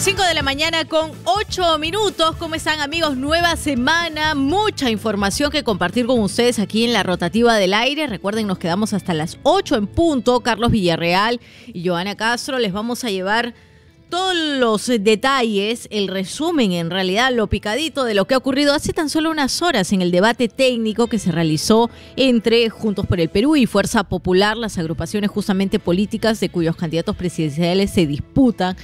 5 de la mañana con 8 minutos. ¿Cómo están, amigos? Nueva semana, mucha información que compartir con ustedes aquí en la Rotativa del Aire. Recuerden, nos quedamos hasta las 8 en punto. Carlos Villarreal y Joana Castro les vamos a llevar todos los detalles, el resumen, en realidad, lo picadito de lo que ha ocurrido hace tan solo unas horas en el debate técnico que se realizó entre Juntos por el Perú y Fuerza Popular, las agrupaciones justamente políticas de cuyos candidatos presidenciales se disputan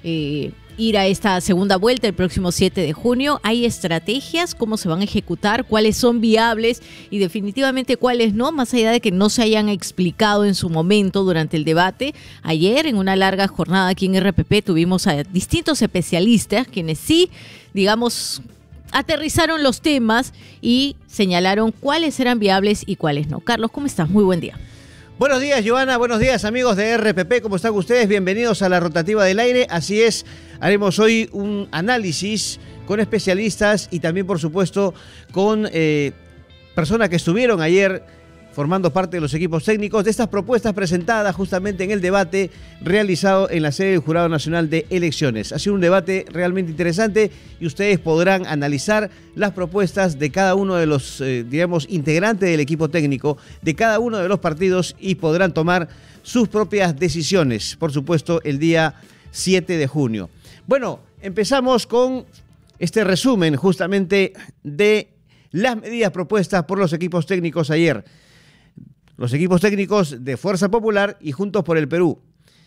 ir a esta segunda vuelta el próximo 7 de junio. Hay estrategias, cómo se van a ejecutar, cuáles son viables y definitivamente cuáles no, más allá de que no se hayan explicado en su momento durante el debate. Ayer, en una larga jornada aquí en RPP, tuvimos a distintos especialistas quienes sí, digamos, aterrizaron los temas y señalaron cuáles eran viables y cuáles no. Carlos, ¿cómo estás? Muy buen día. Buenos días, Joana. Buenos días, amigos de RPP. ¿Cómo están ustedes? Bienvenidos a la Rotativa del Aire. Así es, haremos hoy un análisis con especialistas y también, por supuesto, con personas que estuvieron ayer formando parte de los equipos técnicos de estas propuestas presentadas justamente en el debate realizado en la sede del Jurado Nacional de Elecciones. Ha sido un debate realmente interesante y ustedes podrán analizar las propuestas de cada uno de los, digamos, integrantes del equipo técnico de cada uno de los partidos y podrán tomar sus propias decisiones, por supuesto, el día 7 de junio. Bueno, empezamos con este resumen justamente de las medidas propuestas por los equipos técnicos ayer. Los equipos técnicos de Fuerza Popular y Juntos por el Perú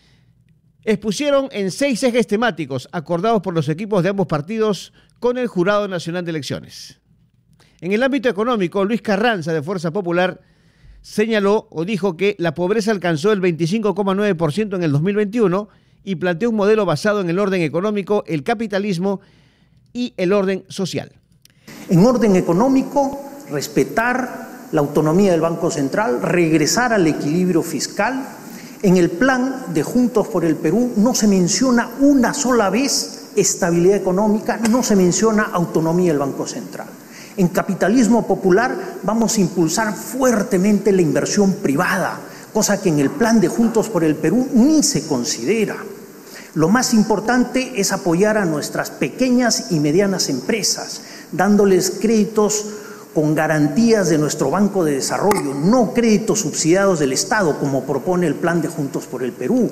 expusieron en 6 ejes temáticos acordados por los equipos de ambos partidos con el Jurado Nacional de Elecciones. En el ámbito económico, Luis Carranza, de Fuerza Popular, señaló o dijo que la pobreza alcanzó el 25,9% en el 2021 y planteó un modelo basado en el orden económico, el capitalismo y el orden social. En orden económico, respetar la autonomía del Banco Central, regresar al equilibrio fiscal. En el plan de Juntos por el Perú no se menciona una sola vez estabilidad económica, no se menciona autonomía del Banco Central. En capitalismo popular vamos a impulsar fuertemente la inversión privada, cosa que en el plan de Juntos por el Perú ni se considera. Lo más importante es apoyar a nuestras pequeñas y medianas empresas, dándoles créditos con garantías de nuestro Banco de Desarrollo, no créditos subsidiados del Estado, como propone el plan de Juntos por el Perú.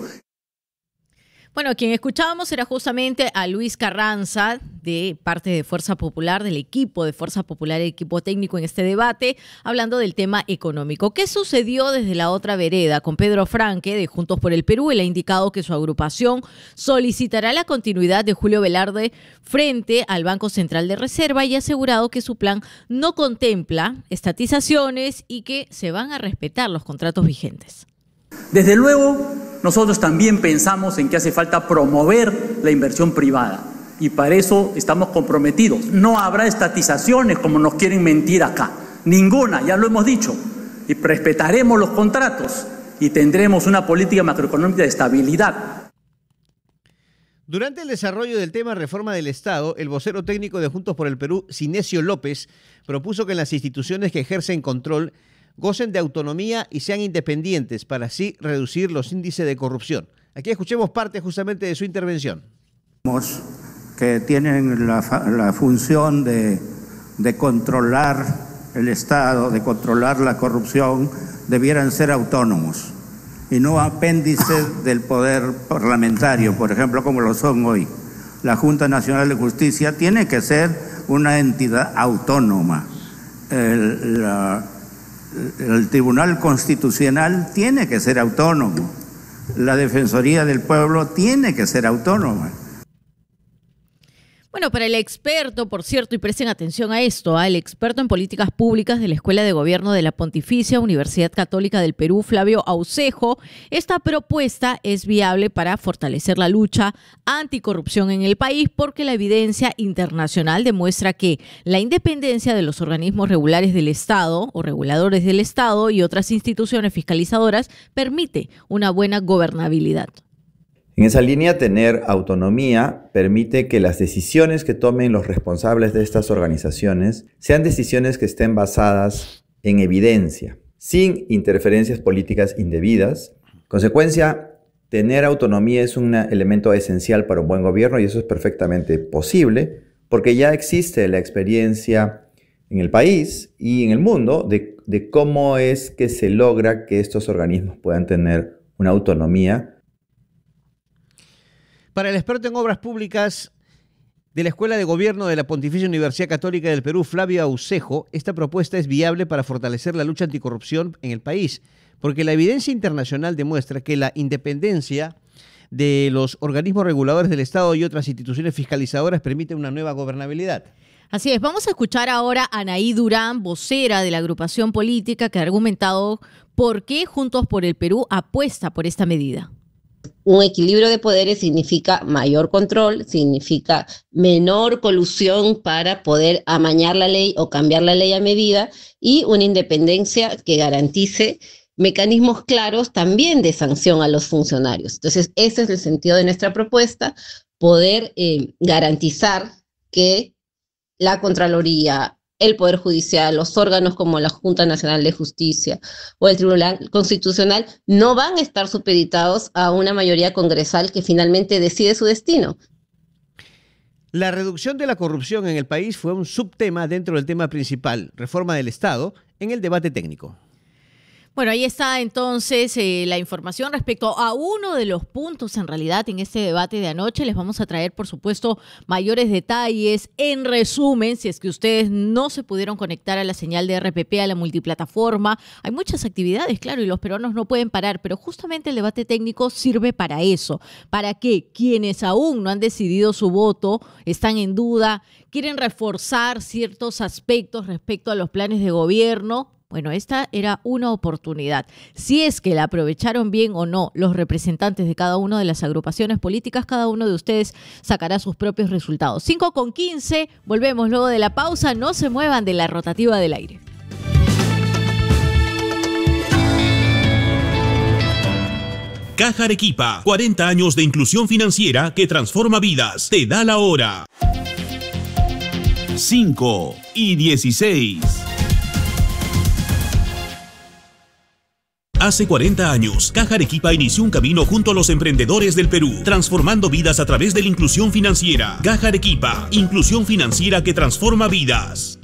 Bueno, quien escuchábamos era justamente a Luis Carranza, de parte de Fuerza Popular, del equipo de Fuerza Popular, el equipo técnico en este debate, hablando del tema económico. ¿Qué sucedió desde la otra vereda? Con Pedro Franque, de Juntos por el Perú, él ha indicado que su agrupación solicitará la continuidad de Julio Velarde frente al Banco Central de Reserva y ha asegurado que su plan no contempla estatizaciones y que se van a respetar los contratos vigentes. Desde luego, nosotros también pensamos en que hace falta promover la inversión privada y para eso estamos comprometidos. No habrá estatizaciones como nos quieren mentir acá, ninguna, ya lo hemos dicho, y respetaremos los contratos y tendremos una política macroeconómica de estabilidad. Durante el desarrollo del tema reforma del Estado, el vocero técnico de Juntos por el Perú, Sinesio López, propuso que las instituciones que ejercen control gocen de autonomía y sean independientes para así reducir los índices de corrupción. Aquí escuchemos parte justamente de su intervención. Que tienen la función de controlar el Estado, de controlar la corrupción, debieran ser autónomos y no apéndices del poder parlamentario, por ejemplo, como lo son hoy. La Junta Nacional de Justicia tiene que ser una entidad autónoma. El Tribunal Constitucional tiene que ser autónomo. La Defensoría del Pueblo tiene que ser autónoma. Bueno, para el experto, por cierto, y presten atención a esto, el experto en políticas públicas de la Escuela de Gobierno de la Pontificia Universidad Católica del Perú, Flavio Aucejo, esta propuesta es viable para fortalecer la lucha anticorrupción en el país porque la evidencia internacional demuestra que la independencia de los organismos regulares del Estado o reguladores del Estado y otras instituciones fiscalizadoras permite una buena gobernabilidad. En esa línea, tener autonomía permite que las decisiones que tomen los responsables de estas organizaciones sean decisiones que estén basadas en evidencia, sin interferencias políticas indebidas. En consecuencia, tener autonomía es un elemento esencial para un buen gobierno y eso es perfectamente posible porque ya existe la experiencia en el país y en el mundo de cómo es que se logra que estos organismos puedan tener una autonomía. Para el experto en obras públicas de la Escuela de Gobierno de la Pontificia Universidad Católica del Perú, Flavio Aucejo, esta propuesta es viable para fortalecer la lucha anticorrupción en el país, porque la evidencia internacional demuestra que la independencia de los organismos reguladores del Estado y otras instituciones fiscalizadoras permite una nueva gobernabilidad. Así es, vamos a escuchar ahora a Anaí Durán, vocera de la agrupación política, que ha argumentado por qué Juntos por el Perú apuesta por esta medida. Un equilibrio de poderes significa mayor control, significa menor colusión para poder amañar la ley o cambiar la ley a medida y una independencia que garantice mecanismos claros también de sanción a los funcionarios. Entonces, ese es el sentido de nuestra propuesta, poder garantizar que la Contraloría, el Poder Judicial, los órganos como la Junta Nacional de Justicia o el Tribunal Constitucional no van a estar supeditados a una mayoría congresal que finalmente decide su destino. La reducción de la corrupción en el país fue un subtema dentro del tema principal, reforma del Estado, en el debate técnico. Bueno, ahí está entonces la información respecto a uno de los puntos en realidad en este debate de anoche. Les vamos a traer, por supuesto, mayores detalles. En resumen, si es que ustedes no se pudieron conectar a la señal de RPP, a la multiplataforma, hay muchas actividades, claro, y los peruanos no pueden parar, pero justamente el debate técnico sirve para eso, para que quienes aún no han decidido su voto, están en duda, quieren reforzar ciertos aspectos respecto a los planes de gobierno. Bueno, esta era una oportunidad. Si es que la aprovecharon bien o no los representantes de cada una de las agrupaciones políticas, cada uno de ustedes sacará sus propios resultados. 5:15, volvemos luego de la pausa. No se muevan de la rotativa del aire. Caja Arequipa, 40 años de inclusión financiera que transforma vidas. Te da la hora. 5:16. Hace 40 años, Caja Arequipa inició un camino junto a los emprendedores del Perú, transformando vidas a través de la inclusión financiera. Caja Arequipa, inclusión financiera que transforma vidas.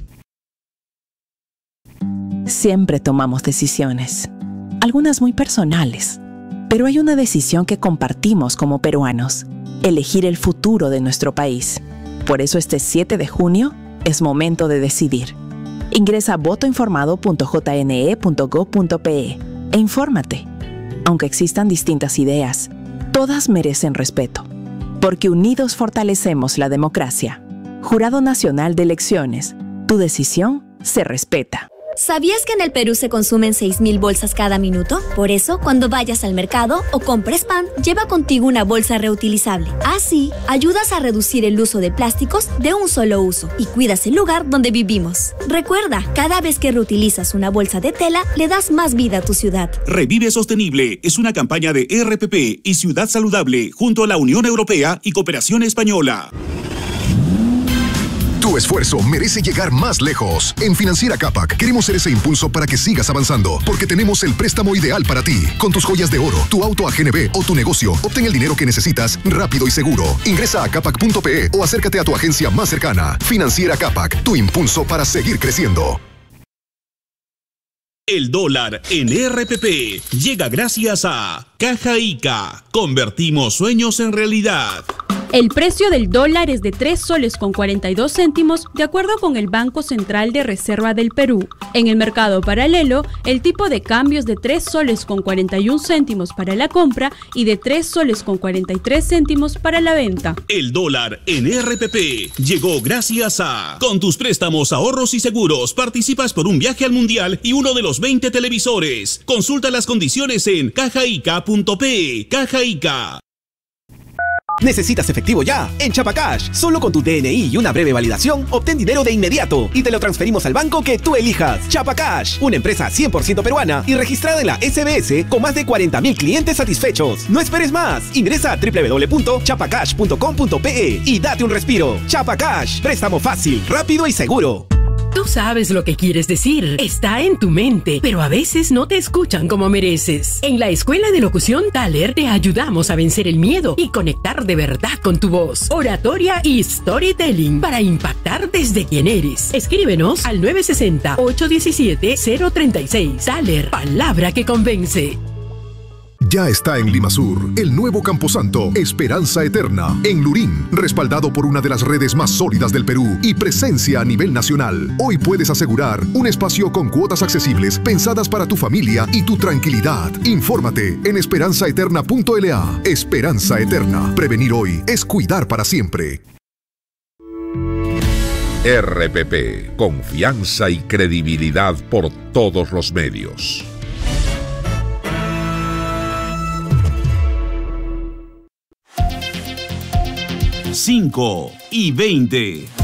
Siempre tomamos decisiones, algunas muy personales, pero hay una decisión que compartimos como peruanos: elegir el futuro de nuestro país. Por eso este 7 de junio es momento de decidir. Ingresa a votoinformado.jne.gov.pe e infórmate. Aunque existan distintas ideas, todas merecen respeto, porque unidos fortalecemos la democracia. Jurado Nacional de Elecciones, tu decisión se respeta. ¿Sabías que en el Perú se consumen 6.000 bolsas cada minuto? Por eso, cuando vayas al mercado o compres pan, lleva contigo una bolsa reutilizable. Así, ayudas a reducir el uso de plásticos de un solo uso y cuidas el lugar donde vivimos. Recuerda, cada vez que reutilizas una bolsa de tela, le das más vida a tu ciudad. Revive Sostenible es una campaña de RPP y Ciudad Saludable junto a la Unión Europea y Cooperación Española. Tu esfuerzo merece llegar más lejos. En Financiera Capac queremos ser ese impulso para que sigas avanzando, porque tenemos el préstamo ideal para ti. Con tus joyas de oro, tu auto a GNB o tu negocio, obtén el dinero que necesitas rápido y seguro. Ingresa a capac.pe o acércate a tu agencia más cercana. Financiera Capac, tu impulso para seguir creciendo. El dólar en RPP llega gracias a Caja Ica. Convertimos sueños en realidad. El precio del dólar es de 3 soles con 42 céntimos de acuerdo con el Banco Central de Reserva del Perú. En el mercado paralelo, el tipo de cambio es de 3 soles con 41 céntimos para la compra y de 3 soles con 43 céntimos para la venta. El dólar en RPP llegó gracias a... Con tus préstamos, ahorros y seguros, participas por un viaje al mundial y uno de los 20 televisores. Consulta las condiciones en cajaica.pe. Caja Ica. ¿Necesitas efectivo ya? En Chapacash, solo con tu DNI y una breve validación, obtén dinero de inmediato y te lo transferimos al banco que tú elijas. Chapacash, una empresa 100% peruana y registrada en la SBS con más de 40.000 clientes satisfechos. No esperes más. Ingresa a www.chapacash.com.pe y date un respiro. Chapacash, préstamo fácil, rápido y seguro. Tú sabes lo que quieres decir, está en tu mente, pero a veces no te escuchan como mereces. En la Escuela de Locución Thaler te ayudamos a vencer el miedo y conectar de verdad con tu voz. Oratoria y storytelling para impactar desde quien eres. Escríbenos al 960-817-036. Thaler, palabra que convence. Ya está en Limasur, el nuevo Camposanto, Esperanza Eterna, en Lurín, respaldado por una de las redes más sólidas del Perú y presencia a nivel nacional. Hoy puedes asegurar un espacio con cuotas accesibles pensadas para tu familia y tu tranquilidad. Infórmate en esperanzaeterna.la. Esperanza Eterna. Prevenir hoy es cuidar para siempre. RPP, confianza y credibilidad por todos los medios. 5:20.